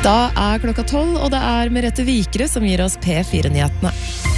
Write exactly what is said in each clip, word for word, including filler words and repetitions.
Da er klokka tolv, og det er Merete Vikre som gir oss P fire-nyhetene.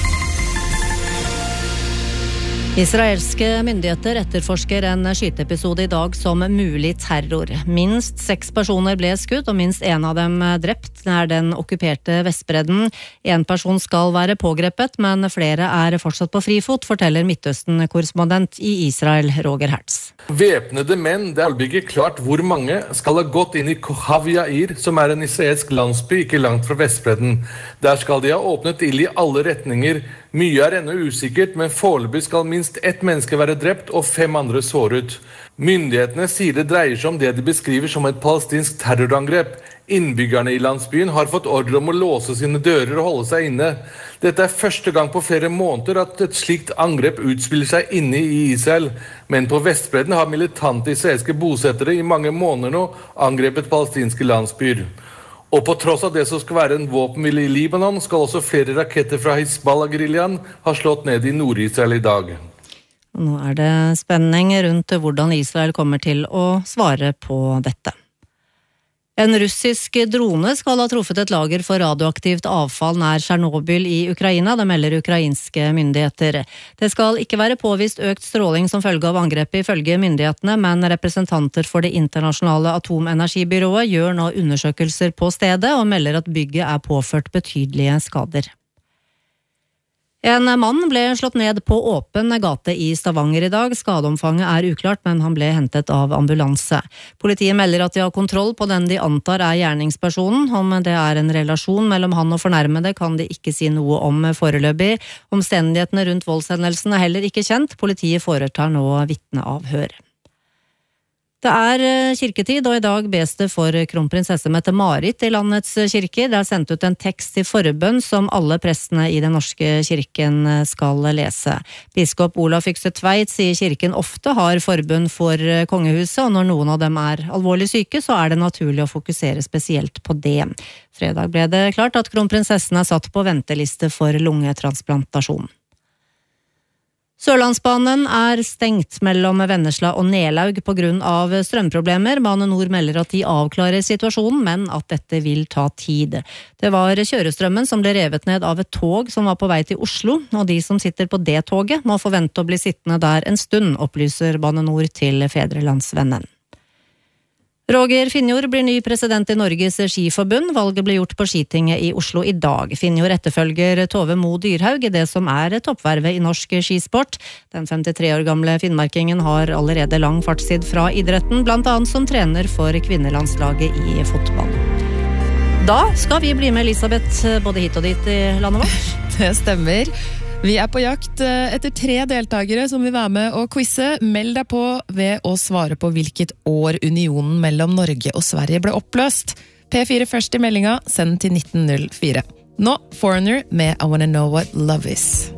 Israelske myndigheter etterforsker en skyteepisode i dag som mulig terror. Minst seks personer ble skutt, og minst en av dem drept nær den okkuperte Vestbredden. En person skal være pågrepet, men flere er fortsatt på frifot, forteller Midtøsten-korrespondent i Israel, Roger Hertz. Væpnede menn, det er ikke klart hvor mange, skal ha gått inn i Kohav Yair, som er en israelsk landsby ikke langt fra Vestbredden. Der skal de ha åpnet ild i alle retninger. Mye er ennå usikkert, men foreløpig skal minst ett menneske være drept og fem andre såret. Myndighetene sier det dreier seg om det de beskriver som et palestinsk terrorangrep. Innbyggerne i landsbyen har fått ordre om å låse sine dører og holde seg inne. Dette er første gang på flere måneder at et slikt angrep utspiller seg inne i Israel. Men på Vestbredden har militante israelske bosettere i mange måneder nå angrepet palestinske landsbyer. Og på tross av det som skal være en våpenhvile i Libanon, skal også flere raketter fra Hizbollah-geriljaen ha slått ned i Nord-Israel i dag. Nå er det spenning rundt hvordan Israel kommer til å svare på dette. En russisk drone skal ha truffet et lager for radioaktivt avfall nær Tsjernobyl i Ukraina, det melder ukrainske myndigheter. Det skal ikke være påvist økt stråling som følge av angrepet ifølge myndighetene, men representanter for det internasjonale atomenergibyrået gjør nå undersøkelser på stedet og melder at bygget er påført betydelige skader. En mann ble slått ned på åpen gate i Stavanger i dag. Skadeomfanget er uklart, men han ble hentet av ambulanse. Politiet melder at de har kontroll på den de antar er gjerningspersonen. Om det er en relasjon mellom han og fornærmede kan de ikke si noe om foreløpig. Omstendighetene rundt voldshendelsen er heller ikke kjent. Politiet foretar nå vitneavhør. Det er kirketid, og i dag bes det for kronprinsesse Mette-Marit i landets kirker. Det er sendt ut en tekst til forbønn som alle prestene i den norske kirken skal lese. Biskop Olav Fykse Tveit sier kirken ofte har forbønn for kongehuset, og når noen av dem er alvorlig syke, så er det naturlig å fokusere spesielt på det. Fredag ble det klart at kronprinsessen er satt på venteliste for lungetransplantasjon. Sørlandsbanen er stengt mellom Vennesla og Nelaug på grunn av strømproblemer. Bane Nor melder at de avklarer situasjonen, men at dette vil ta tid. Det var kjørestrømmen som ble revet ned av et tog som var på vei til Oslo, og de som sitter på det toget må forvente å bli sittende der en stund, opplyser Bane Nor til Fedrelandsvennen. Roger Finjord blir ny president i Norges skiforbund. Valget ble gjort på skitinget i Oslo i dag. Finjord etterfølger Tove Mo Dyrhaug i det som er toppvervet i norsk skisport. Den femtitre år gamle finnmarkingen har allerede lang fartstid fra idretten, blant annet som trener for kvinnelandslaget i fotball. Da skal vi bli med Elisabeth både hit og dit i landet vårt. Det stemmer. Vi er på jakt etter tre deltagere som vil være med og quizze. Meld deg på ved å svare på hvilket år unionen mellom Norge og Sverige ble oppløst. P fire først i meldinga, send til nitten null fire. Nå Foreigner med I Wanna Know What Love Is.